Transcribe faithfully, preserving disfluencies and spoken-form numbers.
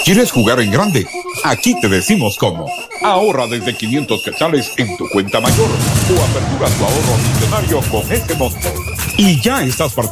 ¿Quieres jugar en grande? Aquí te decimos cómo. Ahorra desde quinientos quetzales en tu cuenta mayor o apertura tu ahorro millonario con ese monto. Y ya estás participando